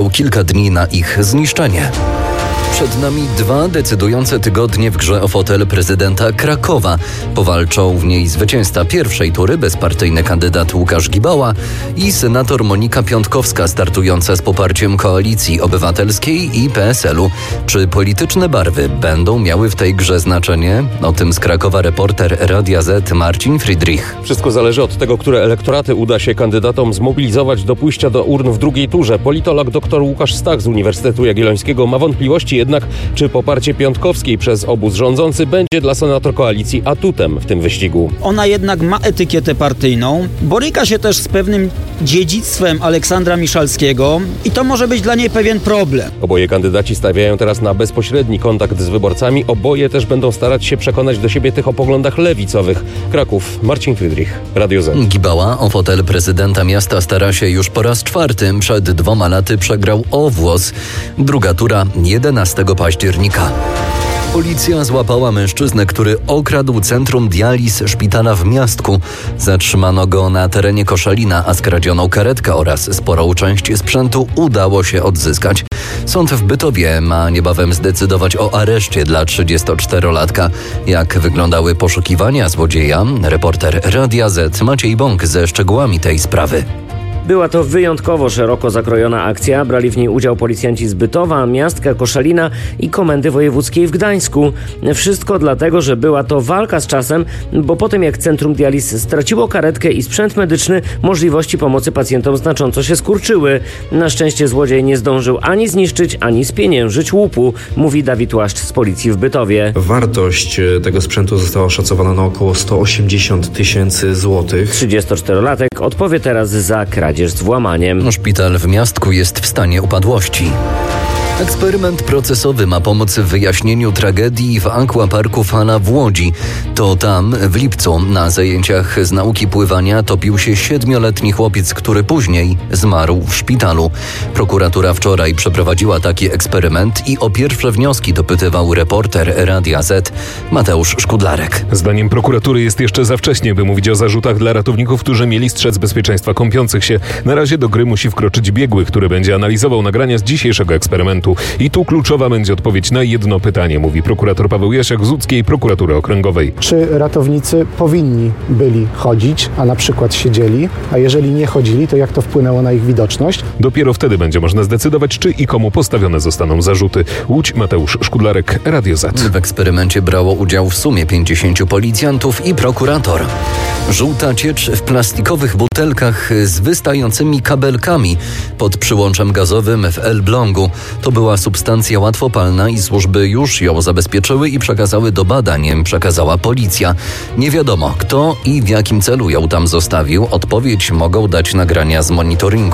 kilka dni na ich zniszczenie. Przed nami 2 decydujące tygodnie w grze o fotel prezydenta Krakowa. Powalczą w niej zwycięzca pierwszej tury, bezpartyjny kandydat Łukasz Gibała i senator Monika Piątkowska, startująca z poparciem Koalicji Obywatelskiej i PSL-u. Czy polityczne barwy będą miały w tej grze znaczenie? O tym z Krakowa reporter Radia Z Marcin Friedrich. Wszystko zależy od tego, które elektoraty uda się kandydatom zmobilizować do pójścia do urn w drugiej turze. Politolog dr Łukasz Stach z Uniwersytetu Jagiellońskiego ma wątpliwości jednak, czy poparcie Piątkowskiej przez obóz rządzący będzie dla senator Koalicji atutem w tym wyścigu. Ona jednak ma etykietę partyjną, boryka się też z pewnym dziedzictwem Aleksandra Miszalskiego i to może być dla niej pewien problem. Oboje kandydaci stawiają teraz na bezpośredni kontakt z wyborcami. Oboje też będą starać się przekonać do siebie tych o poglądach lewicowych. Kraków, Marcin Friedrich, Radio Z. Gibała o fotel prezydenta miasta stara się już po raz 4. Przed 2 laty przegrał o włos. Druga tura 11 października. Policja złapała mężczyznę, który okradł centrum dializ szpitala w Miastku. Zatrzymano go na terenie Koszalina, a skradzioną karetkę oraz sporą część sprzętu udało się odzyskać. Sąd w Bytowie ma niebawem zdecydować o areszcie dla 34-latka. Jak wyglądały poszukiwania złodzieja? Reporter Radia Z Maciej Bąk ze szczegółami tej sprawy. Była to wyjątkowo szeroko zakrojona akcja. Brali w niej udział policjanci z Bytowa, Miastka, Koszalina i Komendy Wojewódzkiej w Gdańsku. Wszystko dlatego, że była to walka z czasem, bo po tym jak Centrum Dializ straciło karetkę i sprzęt medyczny, możliwości pomocy pacjentom znacząco się skurczyły. Na szczęście złodziej nie zdążył ani zniszczyć, ani spieniężyć łupu, mówi Dawid Łaszcz z policji w Bytowie. Wartość tego sprzętu została oszacowana na około 180 000 złotych. 34-latek odpowie teraz za kradzież z włamaniem. Szpital w Miastku jest w stanie upadłości. Eksperyment procesowy ma pomóc w wyjaśnieniu tragedii w Aquaparku Fala w Łodzi. To tam w lipcu na zajęciach z nauki pływania topił się 7-letni chłopiec, który później zmarł w szpitalu. Prokuratura wczoraj przeprowadziła taki eksperyment i o pierwsze wnioski dopytywał reporter Radia Z Mateusz Szkudlarek. Zdaniem prokuratury jest jeszcze za wcześnie, by mówić o zarzutach dla ratowników, którzy mieli strzec bezpieczeństwa kąpiących się. Na razie do gry musi wkroczyć biegły, który będzie analizował nagrania z dzisiejszego eksperymentu. I tu kluczowa będzie odpowiedź na jedno pytanie, mówi prokurator Paweł Jasiak z łódzkiej prokuratury okręgowej. Czy ratownicy powinni byli chodzić, a na przykład siedzieli, a jeżeli nie chodzili, to jak to wpłynęło na ich widoczność? Dopiero wtedy będzie można zdecydować, czy i komu postawione zostaną zarzuty. Łódź, Mateusz Szkudlarek, Radio Z. W eksperymencie brało udział w sumie 50 policjantów i prokurator. Żółta ciecz w plastikowych butelkach z wystającymi kabelkami pod przyłączem gazowym w Elblągu. To była substancja łatwopalna i służby już ją zabezpieczyły i przekazały do badań, przekazała policja. Nie wiadomo, kto i w jakim celu ją tam zostawił. Odpowiedź mogą dać nagrania z monitoringu.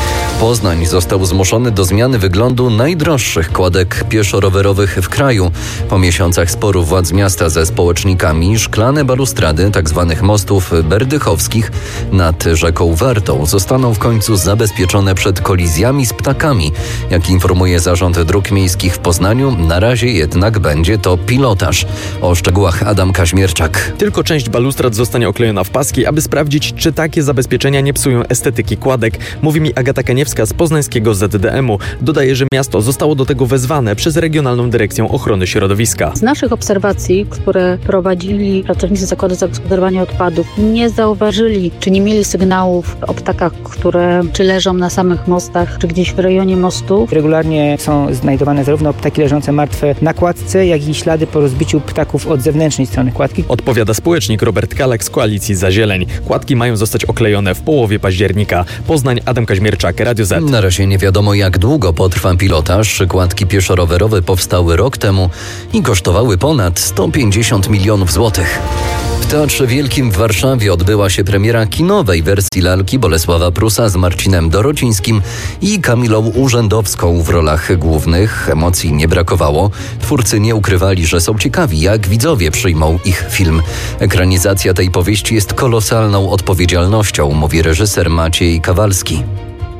Poznań został zmuszony do zmiany wyglądu najdroższych kładek pieszo-rowerowych w kraju. Po miesiącach sporów władz miasta ze społecznikami szklane balustrady tzw. mostów berdychowskich nad rzeką Wartą zostaną w końcu zabezpieczone przed kolizjami z ptakami. Jak informuje Zarząd Dróg Miejskich w Poznaniu, na razie jednak będzie to pilotaż. O szczegółach Adam Kaźmierczak. Tylko część balustrad zostanie oklejona w paski, aby sprawdzić, czy takie zabezpieczenia nie psują estetyki kładek. Mówi mi Agata Kaniewska z poznańskiego ZDM-u. Dodaje, że miasto zostało do tego wezwane przez Regionalną Dyrekcję Ochrony Środowiska. Z naszych obserwacji, które prowadzili pracownicy Zakładu Zagospodarowania Odpadów, nie zauważyli, czy nie mieli sygnałów o ptakach, które czy leżą na samych mostach, czy gdzieś w rejonie mostów. Regularnie są znajdowane zarówno ptaki leżące martwe na kładce, jak i ślady po rozbiciu ptaków od zewnętrznej strony kładki. Odpowiada społecznik Robert Kalek z Koalicji za Zieleń. Kładki mają zostać oklejone w połowie października. Poznań, Adam Kaźmierczak, Radio Z. Na razie nie wiadomo, jak długo potrwa pilotaż. Kładki pieszo-rowerowe powstały rok temu i kosztowały ponad 150 milionów złotych. W Teatrze Wielkim w Warszawie odbyła się premiera kinowej wersji lalki Bolesława Prusa z Marcinem Dorocińskim i Kamilą Urzędowską w rolach głównych. Emocji nie brakowało. Twórcy nie ukrywali, że są ciekawi, jak widzowie przyjmą ich film. Ekranizacja tej powieści jest kolosalną odpowiedzialnością, mówi reżyser Maciej Kawalski.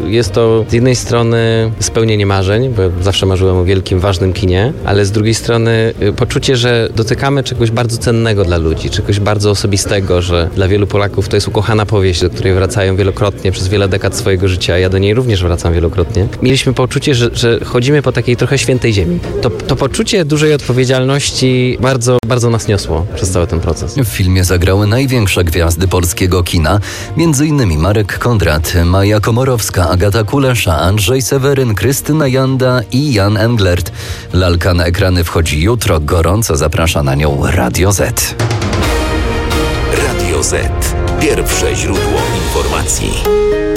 jest to z jednej strony spełnienie marzeń, bo zawsze marzyłem o wielkim, ważnym kinie, ale z drugiej strony poczucie, że dotykamy czegoś bardzo cennego dla ludzi, czegoś bardzo osobistego, że dla wielu Polaków to jest ukochana powieść, do której wracają wielokrotnie przez wiele dekad swojego życia. Ja do niej również wracam wielokrotnie. Mieliśmy poczucie, że chodzimy po takiej trochę świętej ziemi. To poczucie dużej odpowiedzialności bardzo, bardzo nas niosło przez cały ten proces. W filmie zagrały największe gwiazdy polskiego kina, m.in. Marek Kondrat, Maja Komorowska, Agata Kulesza, Andrzej Seweryn, Krystyna Janda i Jan Englert. Lalka na ekrany wchodzi jutro. Gorąco zaprasza na nią Radio Z. Radio Z. Pierwsze źródło informacji.